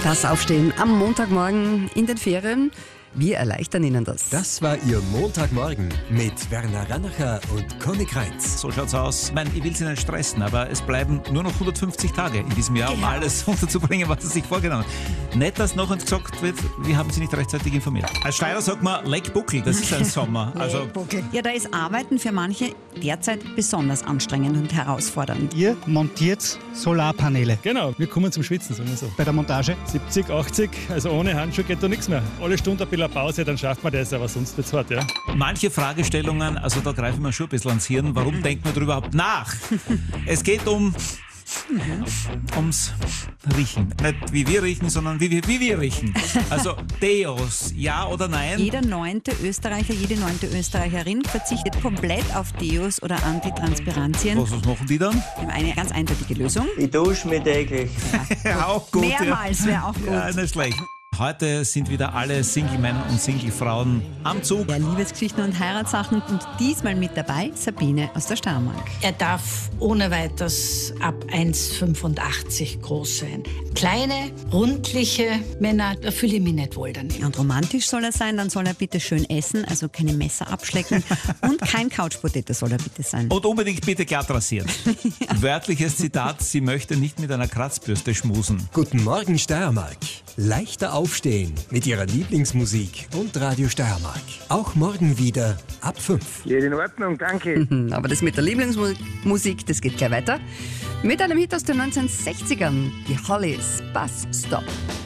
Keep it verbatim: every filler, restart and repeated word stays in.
Das Aufstehen am Montagmorgen in den Ferien. Wir erleichtern Ihnen das. Das war Ihr Montagmorgen mit Werner Rannacher und Conny Kreitz. So schaut's aus. Ich meine, ich will Sie nicht stressen, aber es bleiben nur noch hundertfünfzig Tage in diesem Jahr, um Genau. alles unterzubringen, was Sie sich vorgenommen haben. Nicht, dass noch uns gesagt wird, wir haben Sie nicht rechtzeitig informiert. Als Steirer sagt man Leck Buckel, das ist ein Sommer. Also Ja, da ist Arbeiten für manche derzeit besonders anstrengend und herausfordernd. Ihr montiert Solarpaneele. Genau, wir kommen zum Schwitzen, sagen wir so. Bei der Montage siebzig, achtzig, also ohne Handschuhe geht da nichts mehr. Alle Stunde ein bisschen Pause, dann schafft man das, aber sonst wird's hart, ja. manche Fragestellungen, also da greifen wir schon ein bisschen ans Hirn. Warum denkt man darüber überhaupt nach? Es geht um... ums Riechen. Nicht wie wir riechen, sondern wie, wie, wie wir riechen. Also Deos, ja oder nein? Jeder neunte Österreicher, jede neunte Österreicherin verzichtet komplett auf Deos oder Antitranspirantien. Was, was machen die dann? Wir haben eine ganz eindeutige Lösung. Ich dusche mich täglich. Ja, auch gut. Mehrmals wäre auch gut. Ja, nicht schlecht. Heute sind wieder alle Single-Männer und Single-Frauen am Zug. Ja, Liebesgeschichten und Heiratssachen und diesmal mit dabei Sabine aus der Steiermark. Er darf ohne weiteres ab eins Komma fünfundachtzig groß sein. Kleine, rundliche Männer, da fühle ich mich nicht wohl damit. Und romantisch soll er sein, dann soll er bitte schön essen, also keine Messer abschlecken und kein Couchpotato soll er bitte sein. Und unbedingt bitte glatt rasiert. Ja. Wörtliches Zitat, sie möchte nicht mit einer Kratzbürste schmusen. Guten Morgen Steiermark. Leichter aufstehen mit Ihrer Lieblingsmusik und Radio Steiermark. Auch morgen wieder ab fünf. Geht in Ordnung, danke. Aber das mit der Lieblingsmusik, das geht gleich weiter. Mit einem Hit aus den neunzehnhundertsechzigern, die Hollies, Bus Stop.